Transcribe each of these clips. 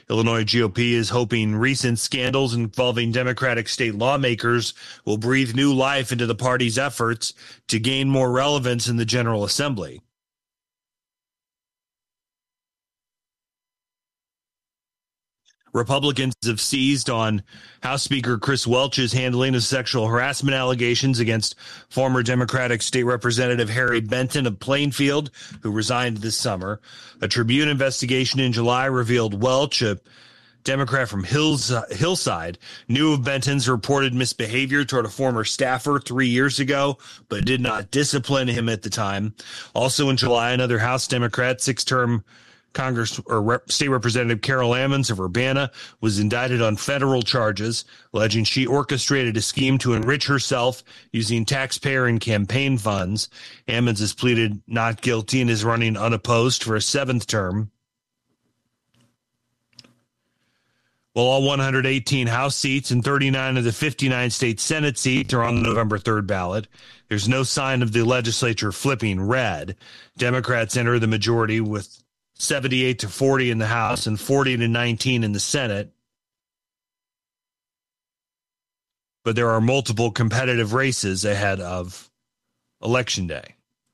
Illinois GOP is hoping recent scandals involving Democratic state lawmakers will breathe new life into the party's efforts to gain more relevance in the General Assembly. Republicans have seized on House Speaker Chris Welch's handling of sexual harassment allegations against former Democratic State Representative Harry Benton of Plainfield, who resigned this summer. A Tribune investigation in July revealed Welch, a Democrat from Hillside, knew of Benton's reported misbehavior toward a former staffer 3 years ago, but did not discipline him at the time. Also in July, another House Democrat, six-term State Representative Carol Ammons of Urbana was indicted on federal charges, alleging she orchestrated a scheme to enrich herself using taxpayer and campaign funds. Ammons has pleaded not guilty and is running unopposed for a seventh term. Well, all 118 House seats and 39 of the 59 state Senate seats are on the November 3rd ballot. There's no sign of the legislature flipping red. Democrats enter the majority with 78-40 in the House and 40-19 in the Senate. But there are multiple competitive races ahead of Election Day.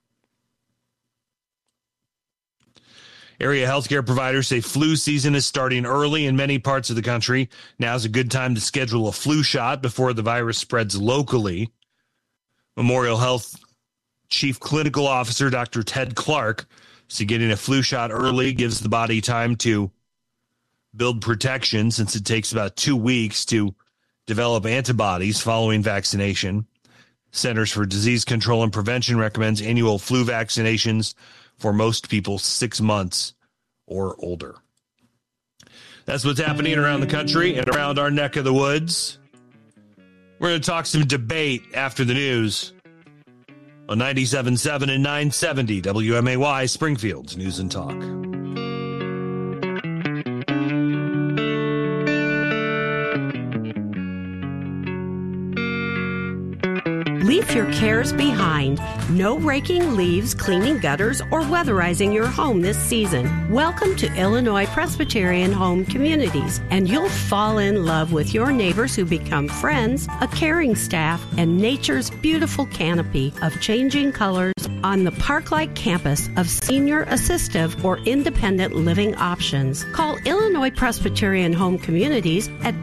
Area healthcare providers say flu season is starting early in many parts of the country. Now's a good time to schedule a flu shot before the virus spreads locally. Memorial Health Chief Clinical Officer Dr. Ted Clark said getting a flu shot early gives the body time to build protection, since it takes about 2 weeks to develop antibodies following vaccination. Centers for Disease Control and Prevention recommends annual flu vaccinations for most people 6 months or older. That's what's happening around the country and around our neck of the woods. We're going to talk some debate after the news on 97.7 and 970 WMAY, Springfield's News and Talk. Leave your cares behind. No raking leaves, cleaning gutters, or weatherizing your home this season. Welcome to Illinois Presbyterian Home Communities, and you'll fall in love with your neighbors who become friends, a caring staff, and nature's beautiful canopy of changing colors on the park-like campus of senior assistive or independent living options. Call Illinois Presbyterian Home Communities at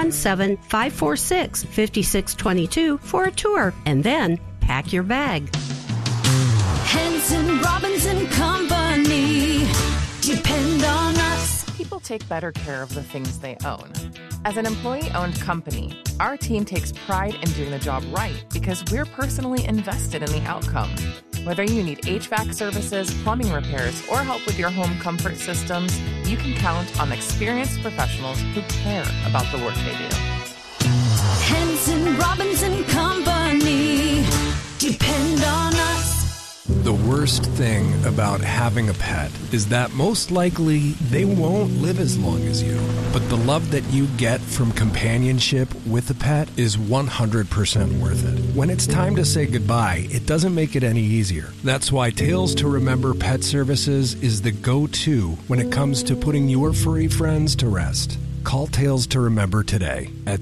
217-546-5622 for a tour, and then pack your bag. Henson, Robinson Company. Depend on us. People take better care of the things they own. As an employee-owned company, our team takes pride in doing the job right because we're personally invested in the outcome. Whether you need HVAC services, plumbing repairs, or help with your home comfort systems, you can count on experienced professionals who care about the work they do. Henson, Robinson Company. Depend on us. The worst thing about having a pet is that most likely they won't live as long as you. But the love that you get from companionship with a pet is 100% worth it. When it's time to say goodbye, it doesn't make it any easier. That's why Tales to Remember Pet Services is the go-to when it comes to putting your furry friends to rest. Call Tales to Remember today at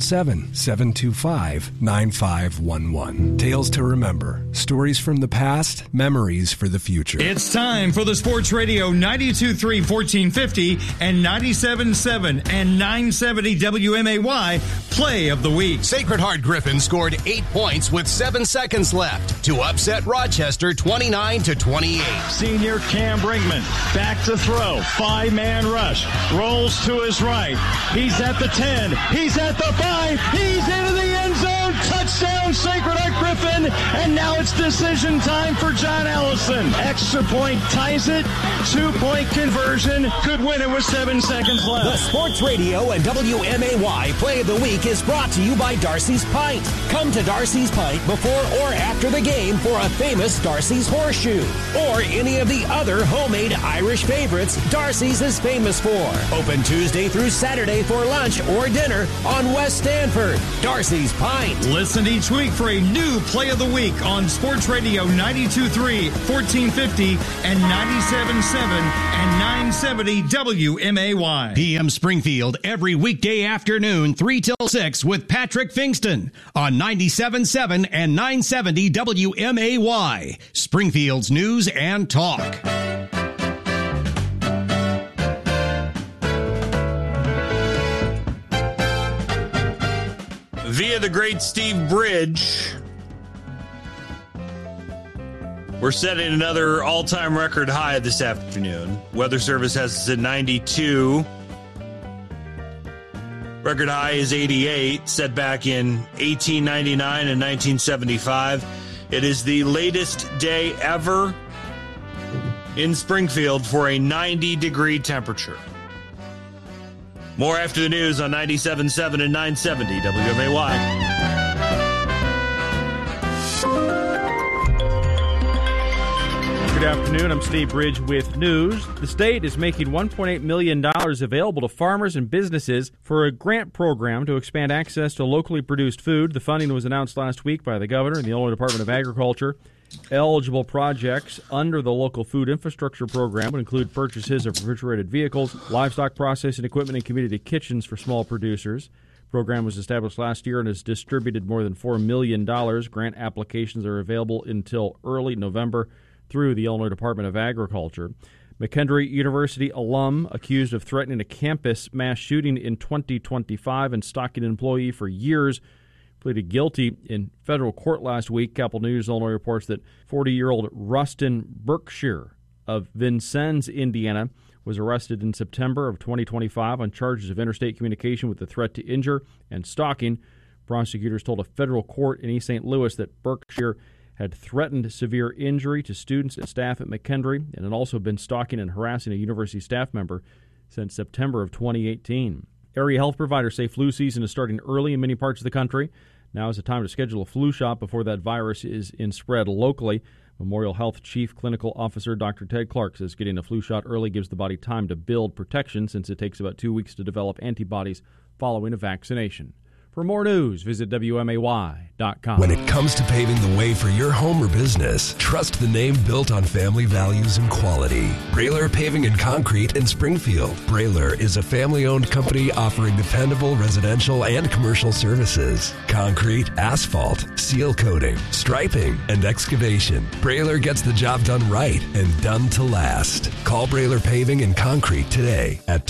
217-725-9511. Tales to Remember. Stories from the past, memories for the future. It's time for the Sports Radio 92.3 1450 and 97.7 and 970 WMAY Play of the Week. Sacred Heart Griffin scored 8 points with 7 seconds left to upset Rochester 29-28. Senior Cam Brinkman back to throw. 5-man rush. Rolls to his right. He's at the 10. He's at the 5. He's into the end zone. Touchdown, Sacred Heart Griffin. And now it's decision time for John Allison. Extra point ties it. 2-point conversion. Could win it with 7 seconds left. The Sports Radio and WMAY Play of the Week Week is brought to you by Darcy's Pint. Come to Darcy's Pint before or after the game for a famous Darcy's Horseshoe or any of the other homemade Irish favorites Darcy's is famous for. Open Tuesday through Saturday for lunch or dinner on West Stanford. Darcy's Pint. Listen each week for a new Play of the Week on Sports Radio 92.3, 1450, and 97.7 and 970 WMAY. PM Springfield every weekday afternoon, 3 till 6 with Patrick Fingston on 97.7 and 970 WMAY. Springfield's news and talk. Via the great Steve Bridge, we're setting another all-time record high this afternoon. Weather Service has us at 92. Record high is 88, set back in 1899 and 1975. It is the latest day ever in Springfield for a 90-degree temperature. More after the news on 97.7 and 970 WMAY. Good afternoon. I'm Steve Bridge with news. The state is making $1.8 million available to farmers and businesses for a grant program to expand access to locally produced food. The funding was announced last week by the governor and the Illinois Department of Agriculture. Eligible projects under the local food infrastructure program would include purchases of refrigerated vehicles, livestock processing equipment, and community kitchens for small producers. The program was established last year and has distributed more than $4 million. Grant applications are available until early November through the Illinois Department of Agriculture. McKendree University alum accused of threatening a campus mass shooting in 2025 and stalking an employee for years pleaded guilty in federal court last week. Capital News Illinois reports that 40-year-old Rustin Berkshire of Vincennes, Indiana, was arrested in September of 2025 on charges of interstate communication with the threat to injure and stalking. Prosecutors told a federal court in East St. Louis that Berkshire had threatened severe injury to students and staff at McKendree and had also been stalking and harassing a university staff member since September of 2018. Area health providers say flu season is starting early in many parts of the country. Now is the time to schedule a flu shot before that virus is in spread locally. Memorial Health Chief Clinical Officer Dr. Ted Clark says getting a flu shot early gives the body time to build protection since it takes about 2 weeks to develop antibodies following a vaccination. For more news, visit WMAY.com. When it comes to paving the way for your home or business, trust the name built on family values and quality. Brailer Paving and Concrete in Springfield. Brailer is a family-owned company offering dependable residential and commercial services. Concrete, asphalt, seal coating, striping, and excavation. Brailer gets the job done right and done to last. Call Brailer Paving and Concrete today at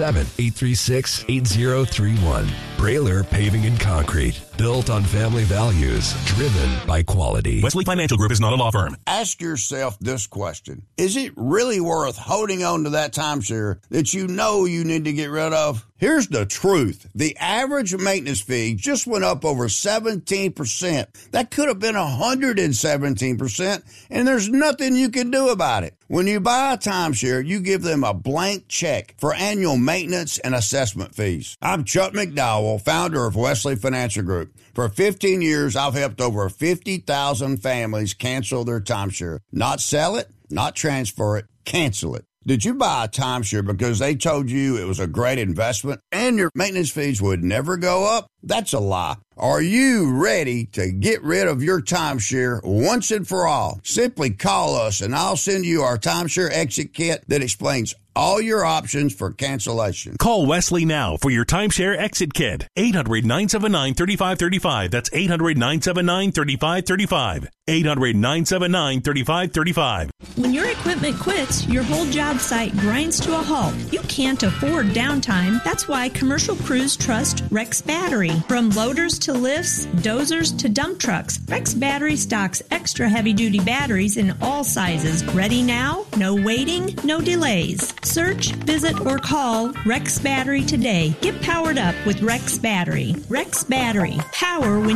217-836-8031. Brailer Paving and Concrete. Built on family values, driven by quality. Wesley Financial Group is not a law firm. Ask yourself this question. Is it really worth holding on to that timeshare that you know you need to get rid of? Here's the truth. The average maintenance fee just went up over 17%. That could have been 117%, and there's nothing you can do about it. When you buy a timeshare, you give them a blank check for annual maintenance and assessment fees. I'm Chuck McDowell, founder of Wesley Financial Group. For 15 years, I've helped over 50,000 families cancel their timeshare. Not sell it, not transfer it, cancel it. Did you buy a timeshare because they told you it was a great investment and your maintenance fees would never go up? That's a lie. Are you ready to get rid of your timeshare once and for all? Simply call us and I'll send you our timeshare exit kit that explains all your options for cancellation. Call Wesley now for your timeshare exit kit. 800-979-3535. That's 800-979-3535. 800-979-3535. When your equipment quits, your whole job site grinds to a halt. You can't afford downtime. That's why commercial crews trust Rex Battery. From loaders to lifts, dozers to dump trucks, Rex Battery stocks extra heavy-duty batteries in all sizes. Ready now? No waiting, no delays. Search, visit, or call Rex Battery today. Get powered up with Rex Battery. Rex Battery. Power when